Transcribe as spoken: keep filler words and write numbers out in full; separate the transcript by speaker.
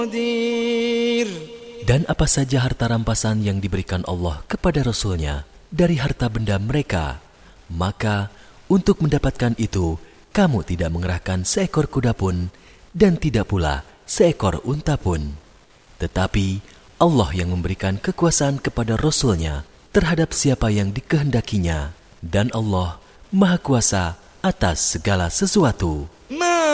Speaker 1: Dan apa saja harta rampasan yang diberikan Allah kepada Rasul-Nya dari harta benda mereka, maka untuk mendapatkan itu, kamu tidak mengerahkan seekor kuda pun dan tidak pula seekor unta pun. Tetapi Allah yang memberikan kekuasaan kepada Rasul-Nya terhadap siapa yang dikehendakinya, dan Allah Maha Kuasa atas segala sesuatu.